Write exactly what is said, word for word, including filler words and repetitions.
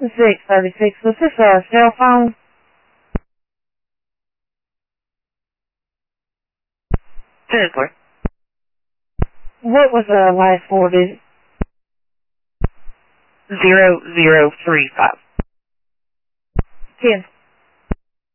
six thirty-six, was this a cell phone? Physically. What was the last four digits? Zero, zero, three, five. Ten.